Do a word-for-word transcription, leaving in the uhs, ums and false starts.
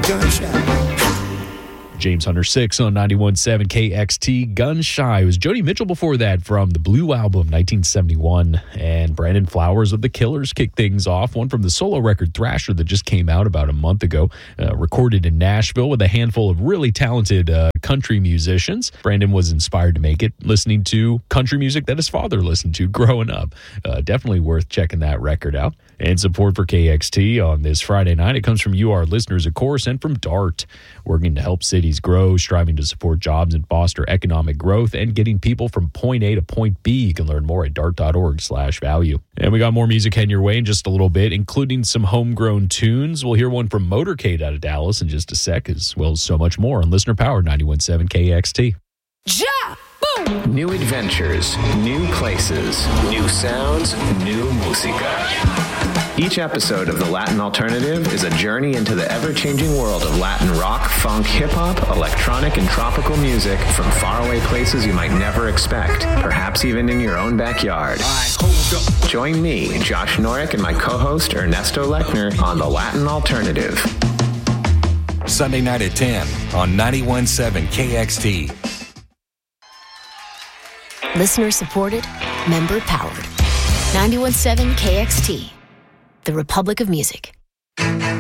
Gun-Shy. James Hunter six on ninety-one point seven K X T. Gun-Shy. It was Joni Mitchell before that from the Blue Album, nineteen seventy-one. And Brandon Flowers of The Killers kicked things off. One from the solo record Thrasher that just came out about a month ago. Uh, recorded in Nashville with a handful of really talented uh, country musicians. Brandon was inspired to make it listening to country music that his father listened to growing up. Uh, definitely worth checking that record out. And support for K X T on this Friday night. It comes from you, our listeners, of course, and from DART, working to help cities grow, striving to support jobs and foster economic growth, and getting people from point A to point B. You can learn more at dart.org slash value. And we got more music heading your way in just a little bit, including some homegrown tunes. We'll hear one from Motorcade out of Dallas in just a sec, as well as so much more on Listener Power ninety-one point seven K X T. Ja! Boom! New adventures, new places, new sounds, new música. Each episode of The Latin Alternative is a journey into the ever-changing world of Latin rock, funk, hip-hop, electronic, and tropical music from faraway places you might never expect, perhaps even in your own backyard. Join me, Josh Norick, and my co-host Ernesto Lechner on The Latin Alternative. Sunday night at ten on ninety-one point seven K X T. Listener supported, member powered. ninety-one point seven K X T, the Republic of Music.